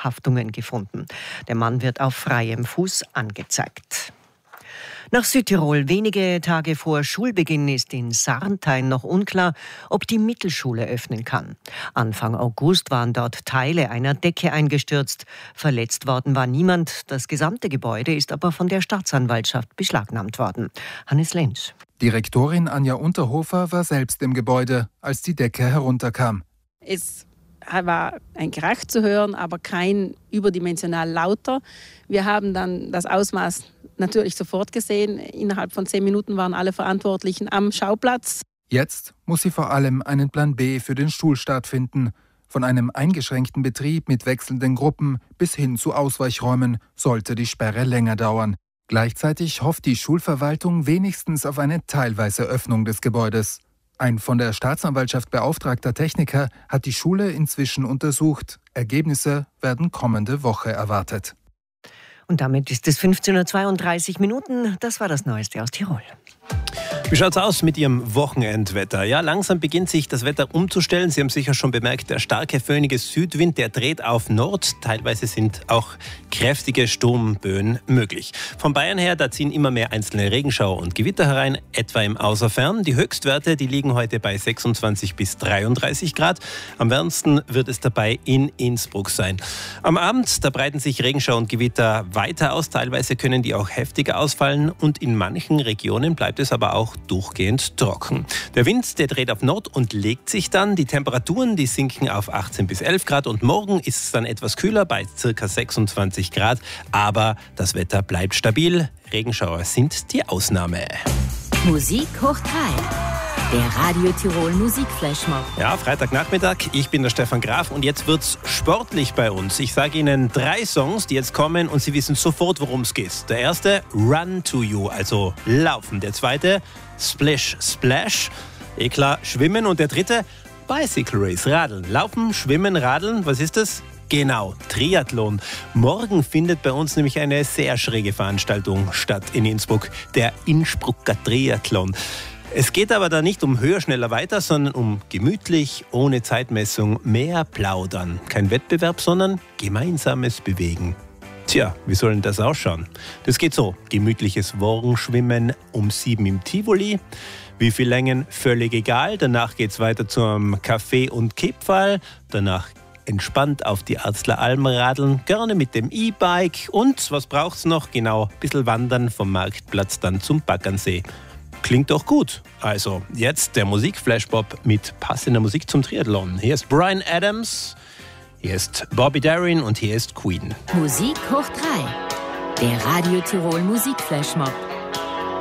Anhaftungen gefunden. Der Mann wird auf freiem Fuß angezeigt. Nach Südtirol. Wenige Tage vor Schulbeginn ist in Sarntein noch unklar, ob die Mittelschule öffnen kann. Anfang August waren dort Teile einer Decke eingestürzt. Verletzt worden war niemand. Das gesamte Gebäude ist aber von der Staatsanwaltschaft beschlagnahmt worden. Hannes Lentsch. Direktorin Anja Unterhofer war selbst im Gebäude, als die Decke herunterkam. Es war ein Krach zu hören, aber kein überdimensional lauter. Wir haben dann das Ausmaß natürlich sofort gesehen. Innerhalb von 10 Minuten waren alle Verantwortlichen am Schauplatz. Jetzt muss sie vor allem einen Plan B für den Schulstart finden. Von einem eingeschränkten Betrieb mit wechselnden Gruppen bis hin zu Ausweichräumen sollte die Sperre länger dauern. Gleichzeitig hofft die Schulverwaltung wenigstens auf eine teilweise Öffnung des Gebäudes. Ein von der Staatsanwaltschaft beauftragter Techniker hat die Schule inzwischen untersucht. Ergebnisse werden kommende Woche erwartet. Und damit ist es 15:32 Uhr. Das war das Neueste aus Tirol. Wie schaut's aus mit Ihrem Wochenendwetter? Ja, langsam beginnt sich das Wetter umzustellen. Sie haben sicher schon bemerkt, der starke föhnige Südwind, der dreht auf Nord. Teilweise sind auch kräftige Sturmböen möglich. Von Bayern her, da ziehen immer mehr einzelne Regenschauer und Gewitter herein, etwa im Außerfern. Die Höchstwerte, die liegen heute bei 26 bis 33 Grad. Am wärmsten wird es dabei in Innsbruck sein. Am Abend, da breiten sich Regenschauer und Gewitter weiter aus. Teilweise können die auch heftiger ausfallen und in manchen Regionen bleibt es aber auch durchgehend trocken. Der Wind, der dreht auf Nord und legt sich dann. Die Temperaturen, die sinken auf 18 bis 11 Grad und morgen ist es dann etwas kühler bei ca. 26 Grad. Aber das Wetter bleibt stabil. Regenschauer sind die Ausnahme. Musik hoch 3. Der Radio Tirol Musikflashmob. Ja, Freitagnachmittag. Ich bin der Stefan Graf und jetzt wird's sportlich bei uns. Ich sage Ihnen 3 Songs, die jetzt kommen und Sie wissen sofort, worum es geht. Der erste, Run to You, also laufen. Der zweite, Splish Splash, klar, schwimmen. Und der dritte, Bicycle Race, radeln. Laufen, schwimmen, radeln. Was ist das? Genau, Triathlon. Morgen findet bei uns nämlich eine sehr schräge Veranstaltung statt in Innsbruck, der Innsbrucker Triathlon. Es geht aber da nicht um höher, schneller, weiter, sondern um gemütlich, ohne Zeitmessung, mehr plaudern. Kein Wettbewerb, sondern gemeinsames Bewegen. Tja, wie soll denn das ausschauen? Das geht so, gemütliches Morgenschwimmen um 7 im Tivoli. Wie viel Längen? Völlig egal. Danach geht's weiter zum Kaffee und Kipferl. Danach entspannt auf die Arzler Alm radeln, gerne mit dem E-Bike. Und was braucht's noch? Genau, ein bisschen wandern vom Marktplatz dann zum Baggernsee. Klingt doch gut. Also, jetzt der Musikflashmob mit passender Musik zum Triathlon. Hier ist Bryan Adams, hier ist Bobby Darin und hier ist Queen. Musik hoch 3. Der Radio Tirol Musikflashmob.